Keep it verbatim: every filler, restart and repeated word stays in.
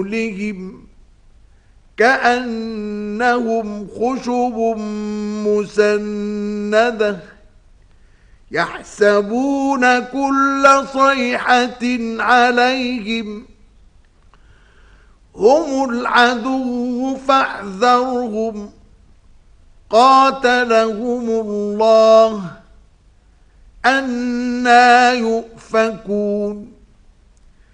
لهم كأنهم خشب مسندة يحسبون كل صيحة عليهم هم العدو فاحذرهم قاتلهم الله أنى يؤفكون